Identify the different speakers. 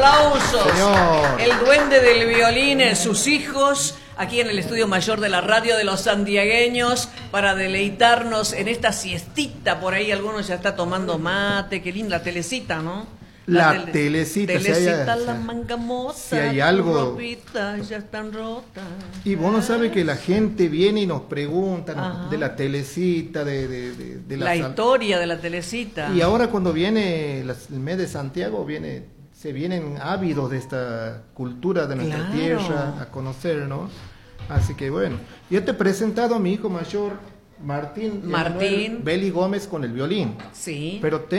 Speaker 1: aplausos.
Speaker 2: Señor.
Speaker 1: El duende del violín, sus hijos, aquí en el estudio mayor de la radio de los santiagueños, para deleitarnos en esta siestita. Por ahí algunos ya está tomando mate. Qué linda telecita, ¿no?
Speaker 2: La telecita.
Speaker 1: Telecita, la mangamosa,
Speaker 2: si hay algo.
Speaker 1: ropitas ya están rotas.
Speaker 2: Y vos no sabes que la gente viene y nos pregunta
Speaker 1: Ajá.
Speaker 2: de la telecita, de
Speaker 1: La historia de la telecita.
Speaker 2: Y ahora cuando viene el mes de Santiago, se vienen ávidos de esta cultura de nuestra tierra a conocer, ¿no? Así que bueno, yo te he presentado a mi hijo mayor, Martín.
Speaker 1: Martín.
Speaker 2: Emanuel Beli Gómez con el violín.
Speaker 1: Sí.
Speaker 2: Pero